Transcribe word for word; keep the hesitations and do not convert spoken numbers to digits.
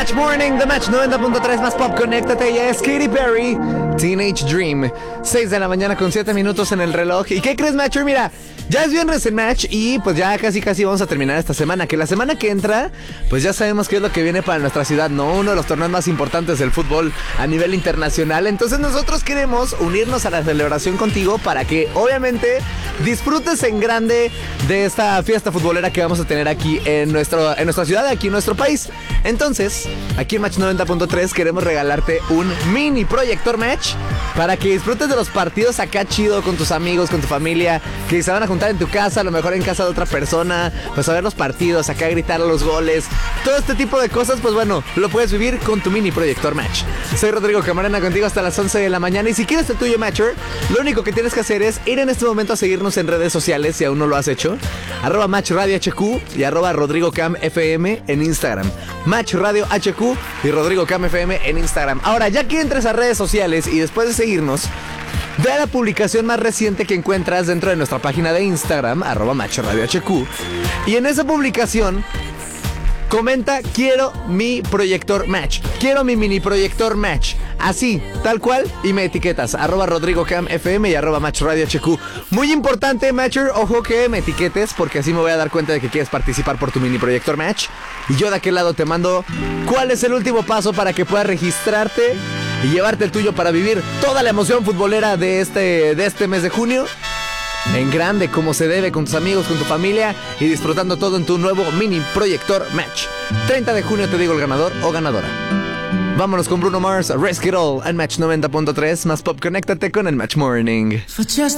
Match Morning, The Match noventa punto tres más pop, conéctate, ya es Katy Perry, Teenage Dream. seis de la mañana con siete minutos en el reloj. ¿Y qué crees, Matcher? Mira, ya es viernes en Match y pues ya casi casi vamos a terminar esta semana. Que la semana que entra, pues ya sabemos qué es lo que viene para nuestra ciudad, ¿no? Uno de los torneos más importantes del fútbol a nivel internacional. Entonces nosotros queremos unirnos a la celebración contigo para que obviamente disfrutes en grande de esta fiesta futbolera que vamos a tener aquí en, nuestro, en nuestra ciudad, aquí en nuestro país. Entonces, aquí en Match noventa punto tres queremos regalarte un mini proyector Match para que disfrutes de los partidos acá chido con tus amigos, con tu familia, que se van a juntar en tu casa, a lo mejor en casa de otra persona, pues a ver los partidos, acá a gritar los goles, todo este tipo de cosas, pues bueno, lo puedes vivir con tu mini proyector Match. Soy Rodrigo Camarena contigo hasta las once de la mañana y si quieres el tuyo, Matcher, lo único que tienes que hacer es ir en este momento a seguirnos en redes sociales si aún no lo has hecho, arroba Match Radio H Q y arroba Rodrigo Cam F M en Instagram, Match Radio H Q y Rodrigo Cam F M en Instagram. Ahora, ya que entres a redes sociales y después de seguirnos, ve a la publicación más reciente que encuentras dentro de nuestra página de Instagram, arroba Match Radio H Q, y en esa publicación comenta: quiero mi proyector Match, quiero mi mini proyector Match, así, tal cual, y me etiquetas, arroba Rodrigo Cam F M y arroba Match Radio H Q. Muy importante, Matcher, ojo que me etiquetes, porque así me voy a dar cuenta de que quieres participar por tu mini proyector Match, y yo de aquel lado te mando cuál es el último paso para que puedas registrarte y llevarte el tuyo para vivir toda la emoción futbolera de este, de este mes de junio en grande, como se debe, con tus amigos, con tu familia y disfrutando todo en tu nuevo mini proyector Match. treinta de junio te digo el ganador o ganadora. Vámonos con Bruno Mars, Risk It All en Match noventa punto tres más pop, conéctate con el Match Morning.